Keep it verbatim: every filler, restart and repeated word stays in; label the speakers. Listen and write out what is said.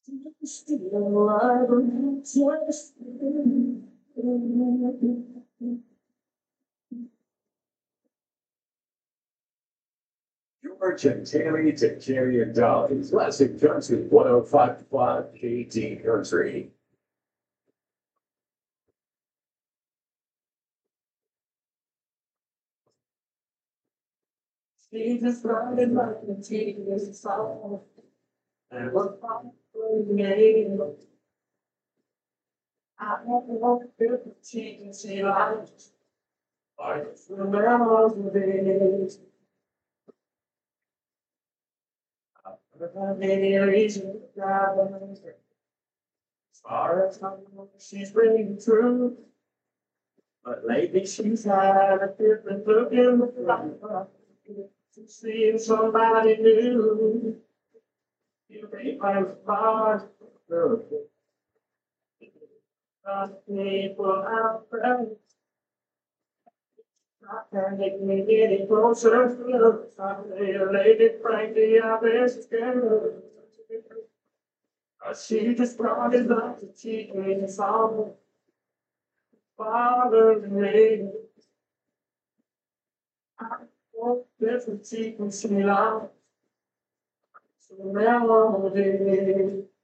Speaker 1: Still alive, just George and Tammy to Jerry and Dolly's Classic Country one oh five point five K T Country. Jesus running like the tears song. And we're following. I don't know if the tears see light. I just remember the days. Maybe a reason to drive as far as I know, she's bringing true. But lately she's had a different look in the life. She's seeing somebody new. You ain't my spot. Not people out there. I can't make me any closer to love. I'm a lady, frankly, I best scared. She just brought it back to teach me the song. Father me. I won't different teach me love. So melody.